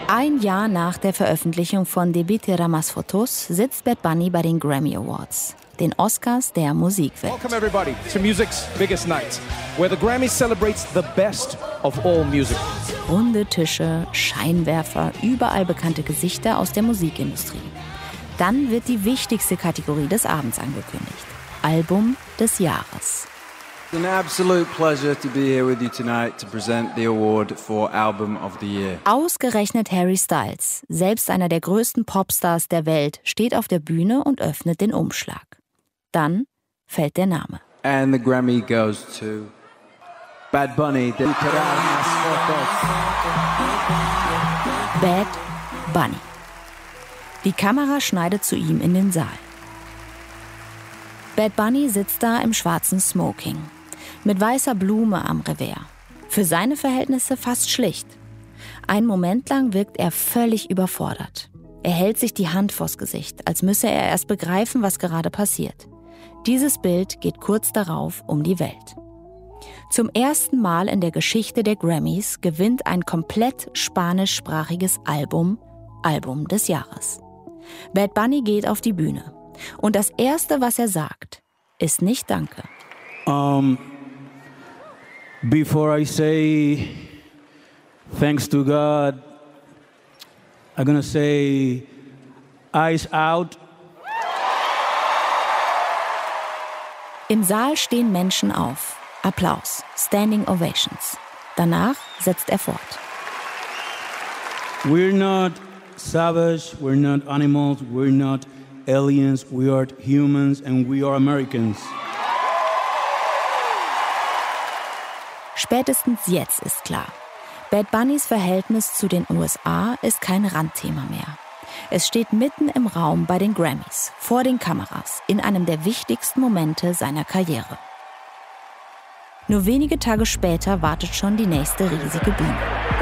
Ein Jahr nach der Veröffentlichung von Debí Tera Más Fotos sitzt Bad Bunny bei den Grammy Awards, den Oscars der Musikwelt. Welcome everybody to music's biggest night, where the Grammy celebrates the best of all music. Runde Tische, Scheinwerfer, überall bekannte Gesichter aus der Musikindustrie. Dann wird die wichtigste Kategorie des Abends angekündigt: Album des Jahres. It's an absolute pleasure to be here with you tonight to present the award for Album of the Year. Ausgerechnet Harry Styles, selbst einer der größten Popstars der Welt, steht auf der Bühne und öffnet den Umschlag. Dann fällt der Name. And the Grammy goes to Bad Bunny. Bad Bunny. Die Kamera schneidet zu ihm in den Saal. Bad Bunny sitzt da im schwarzen Smoking, mit weißer Blume am Revers. Für seine Verhältnisse fast schlicht. Einen Moment lang wirkt er völlig überfordert. Er hält sich die Hand vors Gesicht, als müsse er erst begreifen, was gerade passiert. Dieses Bild geht kurz darauf um die Welt. Zum ersten Mal in der Geschichte der Grammys gewinnt ein komplett spanischsprachiges Album des Jahres. Bad Bunny geht auf die Bühne. Und das Erste, was er sagt, ist nicht Danke. Before I say thanks to God, I'm gonna say eyes out. Im Saal stehen Menschen auf. Applaus, Standing Ovations. Danach setzt er fort. We're not savage, we're not animals, we're not aliens, we are humans and we are Americans. Spätestens jetzt ist klar: Bad Bunnys Verhältnis zu den USA ist kein Randthema mehr. Es steht mitten im Raum bei den Grammys, vor den Kameras, in einem der wichtigsten Momente seiner Karriere. Nur wenige Tage später wartet schon die nächste riesige Bühne.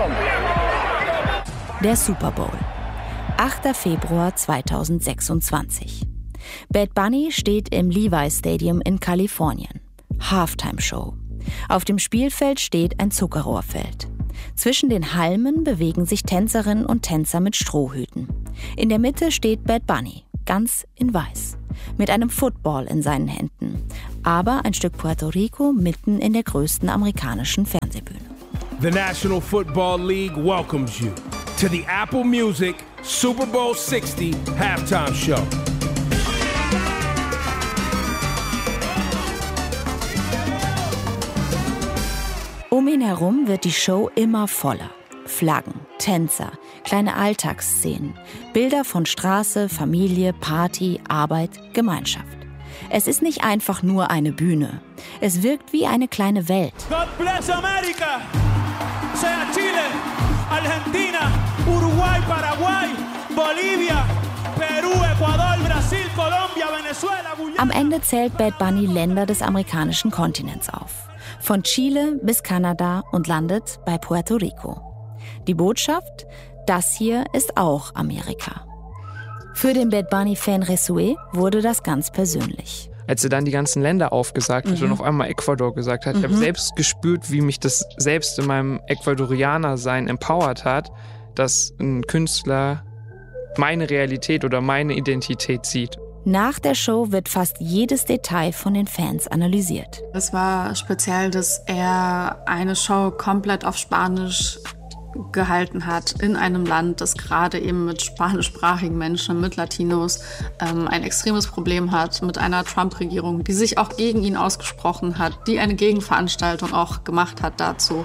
Der Super Bowl. 8. Februar 2026. Bad Bunny steht im Levi's Stadium in Kalifornien. Halftime-Show. Auf dem Spielfeld steht ein Zuckerrohrfeld. Zwischen den Halmen bewegen sich Tänzerinnen und Tänzer mit Strohhüten. In der Mitte steht Bad Bunny, ganz in weiß, mit einem Football in seinen Händen, aber ein Stück Puerto Rico mitten in der größten amerikanischen Fernsehbühne. The National Football League welcomes you to the Apple Music Super Bowl 60 Halftime Show. Um ihn herum wird die Show immer voller. Flaggen, Tänzer, kleine Alltagsszenen, Bilder von Straße, Familie, Party, Arbeit, Gemeinschaft. Es ist nicht einfach nur eine Bühne. Es wirkt wie eine kleine Welt. God bless America! Sea Chile, Argentina, Uruguay, Paraguay, Bolivia, Peru, Ecuador, Brasil, Colombia, Venezuela, Guyana. Am Ende zählt Bad Bunny Länder des amerikanischen Kontinents auf. Von Chile bis Kanada und landet bei Puerto Rico. Die Botschaft: Das hier ist auch Amerika. Für den Bad Bunny-Fan Resue wurde das ganz persönlich. Als er dann die ganzen Länder aufgesagt hat und auf einmal Ecuador gesagt hat, ich habe selbst gespürt, wie mich das selbst in meinem Ecuadorianer-Sein empowert hat, dass ein Künstler meine Realität oder meine Identität sieht. Nach der Show wird fast jedes Detail von den Fans analysiert. Es war speziell, dass er eine Show komplett auf Spanisch gehalten hat in einem Land, das gerade eben mit spanischsprachigen Menschen, mit Latinos ein extremes Problem hat, mit einer Trump-Regierung, die sich auch gegen ihn ausgesprochen hat, die eine Gegenveranstaltung auch gemacht hat dazu.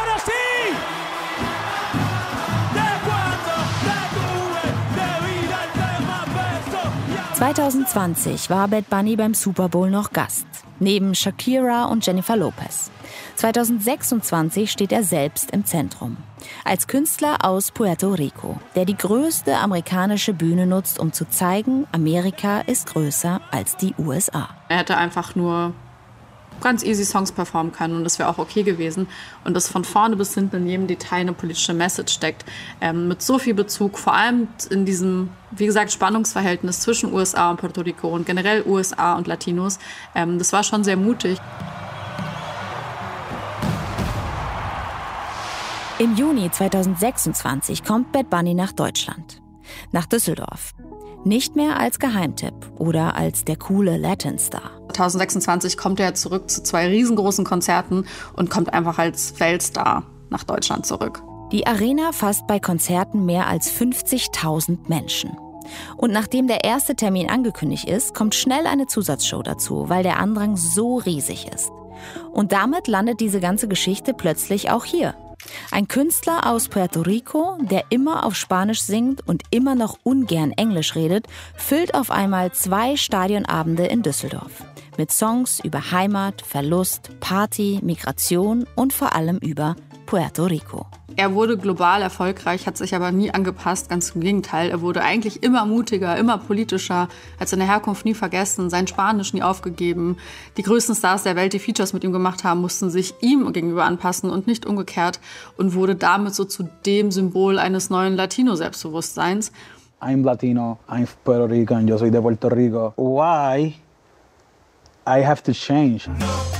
2020 war Bad Bunny beim Super Bowl noch Gast, neben Shakira und Jennifer Lopez. 2026 steht er selbst im Zentrum. Als Künstler aus Puerto Rico, der die größte amerikanische Bühne nutzt, um zu zeigen, Amerika ist größer als die USA. Er hätte einfach nur ganz easy Songs performen können und das wäre auch okay gewesen. Und dass von vorne bis hinten in jedem Detail eine politische Message steckt, mit so viel Bezug, vor allem in diesem, wie gesagt, Spannungsverhältnis zwischen USA und Puerto Rico und generell USA und Latinos. Das war schon sehr mutig. Im Juni 2026 kommt Bad Bunny nach Deutschland, nach Düsseldorf. Nicht mehr als Geheimtipp oder als der coole Latin-Star. 2026 kommt er zurück zu 2 riesengroßen Konzerten und kommt einfach als Weltstar nach Deutschland zurück. Die Arena fasst bei Konzerten mehr als 50.000 Menschen. Und nachdem der erste Termin angekündigt ist, kommt schnell eine Zusatzshow dazu, weil der Andrang so riesig ist. Und damit landet diese ganze Geschichte plötzlich auch hier. Ein Künstler aus Puerto Rico, der immer auf Spanisch singt und immer noch ungern Englisch redet, füllt auf einmal 2 Stadionabende in Düsseldorf. Mit Songs über Heimat, Verlust, Party, Migration und vor allem über Puerto Rico. Er wurde global erfolgreich, hat sich aber nie angepasst, ganz im Gegenteil. Er wurde eigentlich immer mutiger, immer politischer, hat seine Herkunft nie vergessen, sein Spanisch nie aufgegeben. Die größten Stars der Welt, die Features mit ihm gemacht haben, mussten sich ihm gegenüber anpassen und nicht umgekehrt und wurde damit so zu dem Symbol eines neuen Latino-Selbstbewusstseins. I'm Latino, I'm Puerto Rican, yo soy de Puerto Rico. Why I have to change?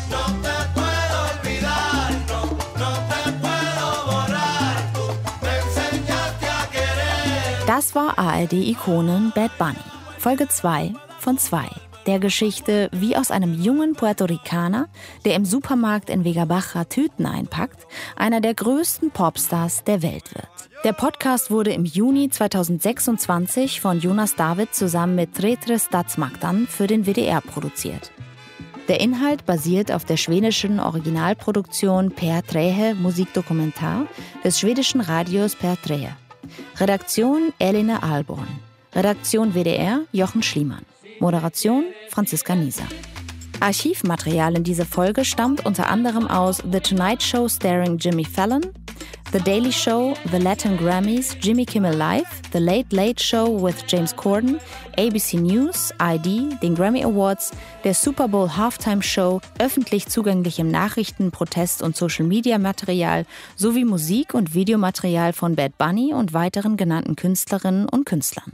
Das war ARD-Ikonen Bad Bunny, Folge 2 von 2. Der Geschichte, wie aus einem jungen Puerto Ricaner, der im Supermarkt in Vega Baja Tüten einpackt, einer der größten Popstars der Welt wird. Der Podcast wurde im Juni 2026 von Jonas David zusammen mit Tre Statsmaktan für den WDR produziert. Der Inhalt basiert auf der schwedischen Originalproduktion Per Trehe Musikdokumentar des schwedischen Radios Per Trehe. Redaktion Elina Alborn. Redaktion WDR Jochen Schliemann. Moderation Franziska Nieser. Archivmaterial in dieser Folge stammt unter anderem aus The Tonight Show starring Jimmy Fallon, The Daily Show, The Latin Grammys, Jimmy Kimmel Live, The Late Late Show with James Corden, ABC News, ID, den Grammy Awards, der Super Bowl Halftime Show, öffentlich zugänglichem Nachrichten-, Protest- und Social-Media-Material sowie Musik- und Videomaterial von Bad Bunny und weiteren genannten Künstlerinnen und Künstlern.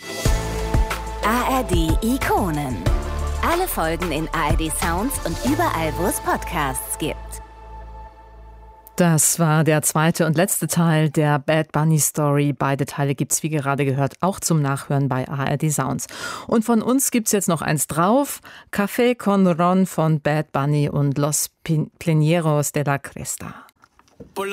ARD Ikonen. Alle Folgen in ARD Sounds und überall, wo es Podcasts gibt. Das war der 2. und letzte Teil der Bad Bunny Story. Beide Teile gibt's, wie gerade gehört, auch zum Nachhören bei ARD Sounds. Und von uns gibt's jetzt noch eins drauf. Café con Ron von Bad Bunny und Los Plenieros de la Cresta.